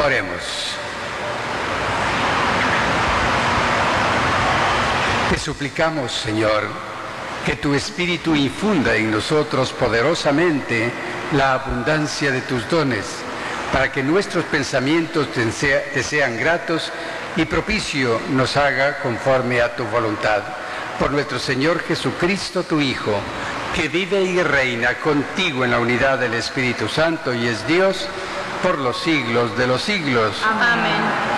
Oremos. Te suplicamos, Señor, que tu Espíritu infunda en nosotros poderosamente la abundancia de tus dones, para que nuestros pensamientos te sean gratos y propicio nos haga conforme a tu voluntad. Por nuestro Señor Jesucristo, tu Hijo, que vive y reina contigo en la unidad del Espíritu Santo y es Dios por los siglos de los siglos. Amén.